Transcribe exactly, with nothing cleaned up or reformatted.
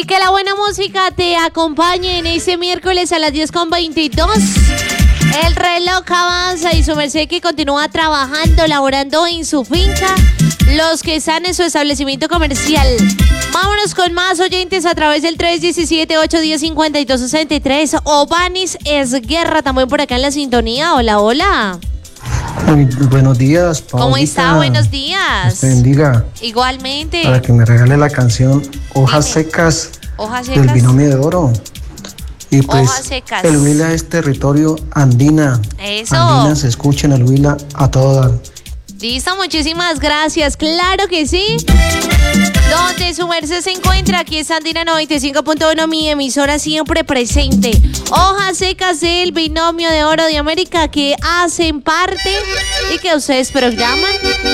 Y que la buena música te acompañe en este miércoles a las diez con veintidós. El reloj avanza y su merced que continúa trabajando, laborando en su finca, los que están en su establecimiento comercial. Vámonos con más oyentes a través del tres uno siete, ocho uno cero, cinco dos seis tres. Ovanis Esguerra también por acá en la sintonía. Hola, hola. Muy buenos días, Paulita. ¿Cómo está? Buenos días. Te bendiga. Igualmente. Para que me regale la canción Hojas Dime. Secas, Hojas secas. del Binomio de Oro. Y pues Hojas secas. el Huila es territorio andina. Eso. Andina se escucha en el Huila a todas. Listo, muchísimas gracias. Claro que sí. Donde su merced se encuentra, aquí es Andina noventa y cinco punto uno, mi emisora siempre presente. Hojas secas del Binomio de Oro de América que hacen parte y que ustedes programan